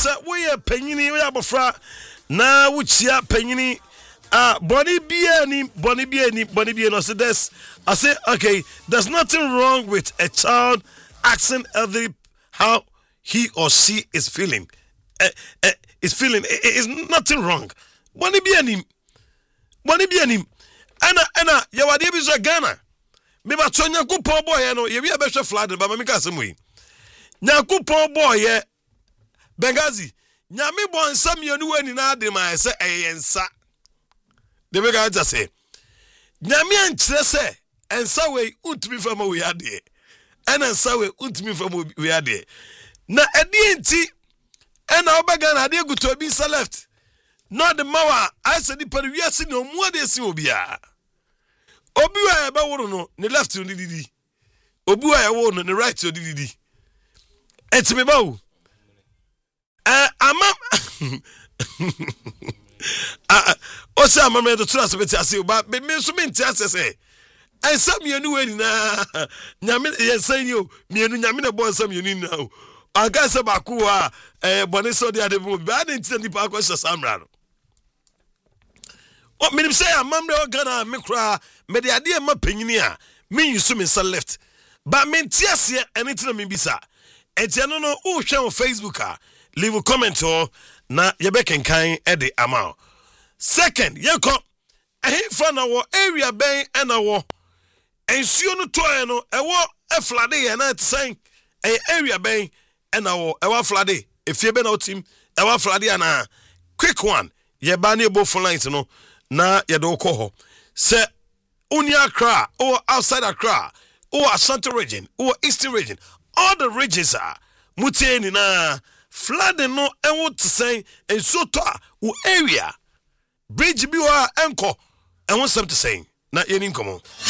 say we are penyini we abofra na wuchia penyini body be no say this. I say okay, there's nothing wrong with a child asking elderly how he or she is feeling. Is nothing wrong. Body be him. Ana yawade bi so Ghana. Me ba so Nyankopon boy no ye wi abehwe flood ba me ka asem yi. Nyankopon boy ye Bengazi. Nyame bo nsam yenu wani na ade ma se eyensa. De be ga just say. Nyame ankyere se ensa we untumi fama we ade. Ena ensa we untumi fama we ade. Na edi enti ena obega na ade guto bi sa left. Not the mawa I said the periwiase no mu ade si obia. Obi wa ebe woro no ne left ni didi. Obi wa wo no ne right o didi. Etime ba wo. Ama o se ama me do trust beti ase ba me so me nti ase se. Ensam yenu we ni na nyame yensan yo mienu nyame na bo ensam yenu na o. Aga se ba ku a bone so de ade bo ba de nti nipa akwa samra no. O me say amamre o Ghana me kra me de ade ma panyini a me yusu me left. Ba me nti ase anything me bisa. Enti no no o hwe on Facebook a leave a comment or na yebekenkan e de ama. Second, yenko ehfa na wo area ben e na wo ensuo no toy no e wo e flade ye na tsen e area ben e na wo e wa flade efie be na otim e wa flade ana quick one ye ba na ebo flight no na ye do ko ho se unia Accra or outside Accra or Ashanti region or Eastern region, all the regions are muteni na flooding no and what to say and so to area bridge bi wa enko and want something to say na yenin komo